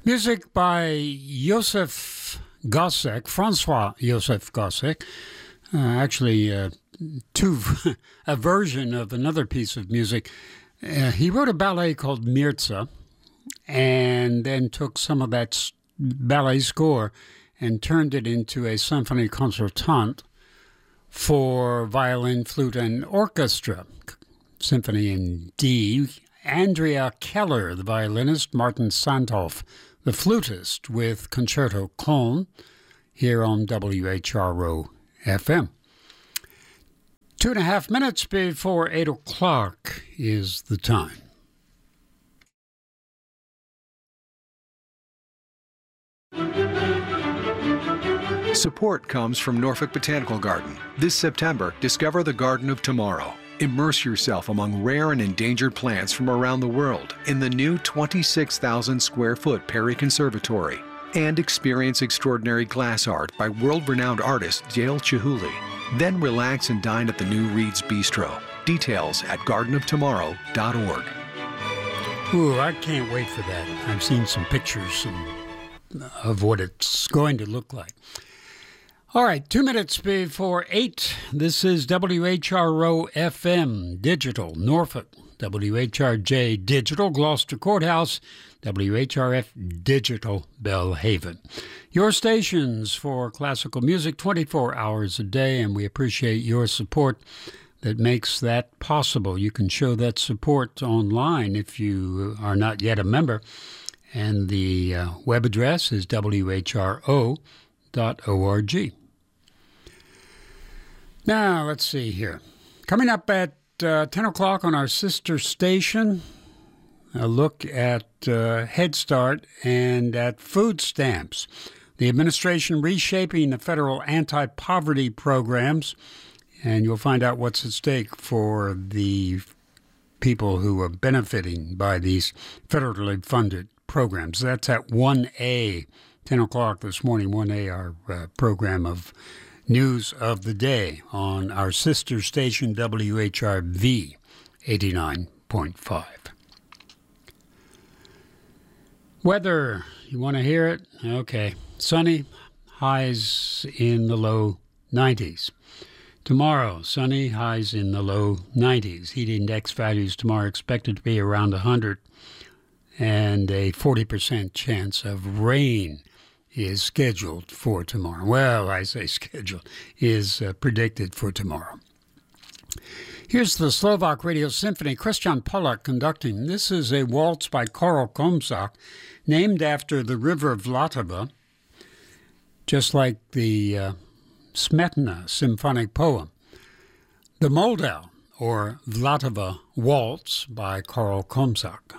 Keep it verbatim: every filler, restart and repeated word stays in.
Music by Joseph Gossec, Francois Joseph Gossec, uh, actually uh, two, a version of another piece of music. Uh, he wrote a ballet called Mirza and then took some of that ballet score and turned it into a symphony concertante for violin, flute, and orchestra. Symphony in D. Andrea Keller, the violinist, Martin Sandhoff, the flutist, with Concerto Cologne here on W H R O F M. Two and a half minutes before eight o'clock is the time. Support comes from Norfolk Botanical Garden. This September, discover the Garden of Tomorrow. Immerse yourself among rare and endangered plants from around the world in the new twenty-six thousand square foot Perry Conservatory. And experience extraordinary glass art by world-renowned artist Dale Chihuly. Then relax and dine at the new Reed's Bistro. Details at garden of tomorrow dot org. Ooh, I can't wait for that. I've seen some pictures and, of what it's going to look like. All right, two minutes before eight. This is W H R O F M Digital, Norfolk, W H R J Digital, Gloucester Courthouse, W H R F Digital, Belhaven. Your stations for classical music twenty-four hours a day, and we appreciate your support that makes that possible. You can show that support online if you are not yet a member, and the uh, web address is w h r o dot org. Now, let's see here. Coming up at uh, ten o'clock on our sister station, a look at uh, Head Start and at food stamps. The administration reshaping the federal anti-poverty programs, and you'll find out what's at stake for the people who are benefiting by these federally funded programs. That's at one A, ten o'clock this morning, one A, our uh, program of News of the Day on our sister station W H R V eighty-nine point five. Weather, you want to hear it? Okay. Sunny, highs in the low nineties. Tomorrow, sunny, highs in the low nineties. Heat index values tomorrow expected to be around one hundred, and a forty percent chance of rain is scheduled for tomorrow. Well, I say scheduled, is uh, predicted for tomorrow. Here's the Slovak Radio Symphony, Christian Pollak conducting. This is a waltz by Karol Komzak, named after the river Vltava, just like the uh, Smetana symphonic poem. The Moldau, or Vltava Waltz by Karol Komzak.